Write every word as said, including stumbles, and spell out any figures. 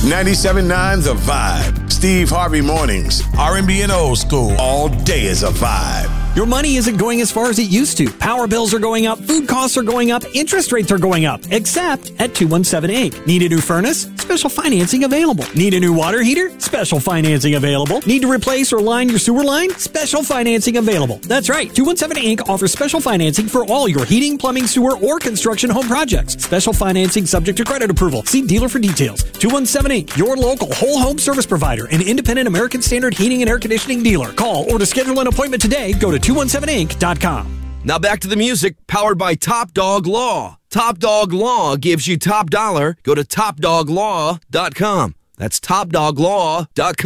ninety-seven point nine The Vibe. Steve Harvey Mornings. R and B and old school. All day is a vibe. Your money isn't going as far as it used to. Power bills are going up, food costs are going up, interest rates are going up, except at two one seven Incorporated. Need a new furnace? Special financing available. Need a new water heater? Special financing available. Need to replace or line your sewer line? Special financing available. That's right. two one seven Incorporated offers special financing for all your heating, plumbing, sewer, or construction home projects. Special financing subject to credit approval. See dealer for details. two one seven Incorporated, your local whole home service provider, an independent American Standard heating and air conditioning dealer. Call or to schedule an appointment today, go to two one seven inc dot com. Now back to the music, powered by Top Dog Law. Top Dog Law gives you top dollar. Go to top dog law dot com. That's top dog law dot com.